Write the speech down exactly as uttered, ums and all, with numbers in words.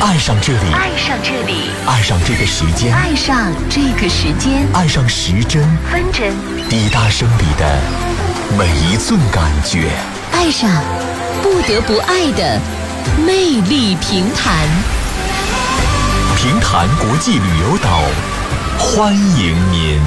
爱上这里， 爱上这里， 爱上这个时间， 爱上这个时间， 爱上时针分针， 滴答声里的每一寸感觉， 爱上不得不爱的魅力评弹。 评弹国际旅游岛，欢迎您。